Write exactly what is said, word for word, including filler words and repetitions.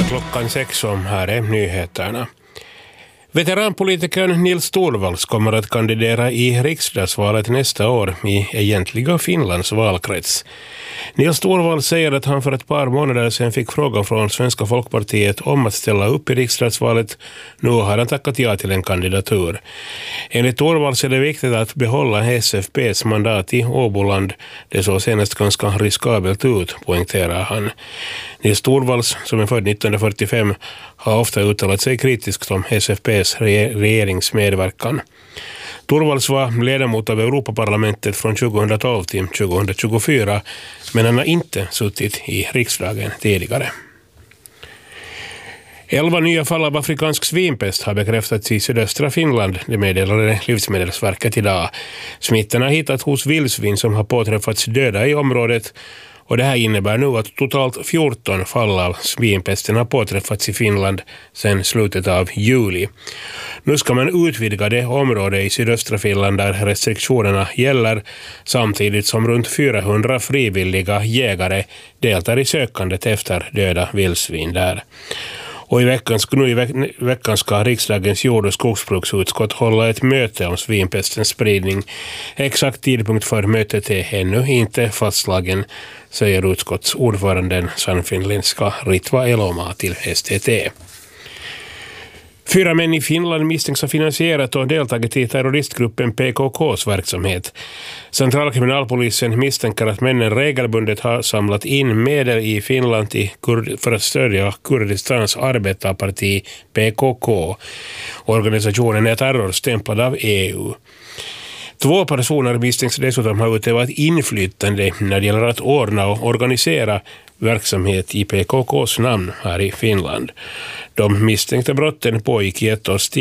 klockan sex om här är nyheterna. Veteranpolitikern Nils Torvalds kommer att kandidera i riksdagsvalet nästa år i egentliga Finlands valkrets. Nils Torvalds säger att han för ett par månader sedan fick frågan från Svenska folkpartiet om att ställa upp i riksdagsvalet. Nu har han tackat ja till en kandidatur. Enligt Torvalds är det viktigt att behålla S F P:s mandat i Åboland. Det såg senast ganska riskabelt ut, poängterar han. Nils Torvalds, som är född nittonhundrafyrtiofem, har ofta uttalat sig kritiskt om S F P:s regeringsmedverkan. Torvalds var ledamot av Europaparlamentet från tjugohundratolv till tjugohundratjugofyra, men han har inte suttit i riksdagen tidigare. Elva nya fall av afrikansk svinpest har bekräftats i sydöstra Finland, det meddelade Livsmedelsverket idag. Smittan har hittat hos vildsvin som har påträffats döda i området. Och det här innebär nu att totalt fjorton fall av svinpesten har påträffats i Finland sedan slutet av juli. Nu ska man utvidga det område i sydöstra Finland där restriktionerna gäller, samtidigt som runt fyrahundra frivilliga jägare deltar i sökandet efter döda vildsvin där. Och i veckan, nu i veck, veckan ska riksdagens jord- och skogsbruksutskott hålla ett möte om svinpestens spridning. Exakt tidpunkt för mötet är ännu inte fastslagen, säger utskottsordföranden Sanfinländska Ritva Elomaa till S T T. Fyra män i Finland misstänks ha finansierat och deltagit i terroristgruppen P K K:s verksamhet. Centralkriminalpolisen misstänker att männen regelbundet har samlat in medel i Finland för att stödja Kurdistans arbetarparti P K K. Organisationen är terrorstämplad av E U. Två personer misstänks dessutom ha utövat inflytande när det gäller att ordna och organisera verksamhet i P K K:s namn här i Finland. De misstänkta brotten pågick i ett års tid.